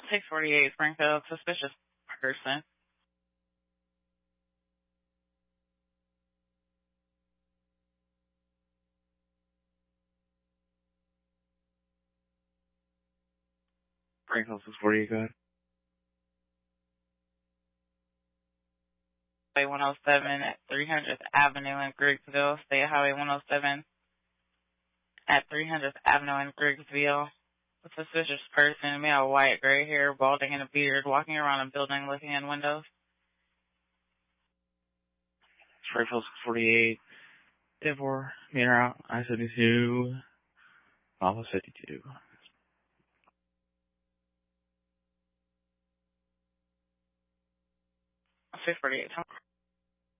648 Springfield, suspicious person. Springfield 648, go ahead. Highway 107 at 300th Avenue in Griggsville. State Highway 107 at 300th Avenue in Griggsville. A suspicious person, male, white, gray hair, balding, and a beard, walking around a building looking in windows. Springfield 648, Denver, meter out, I-72, Alpha 52. 648.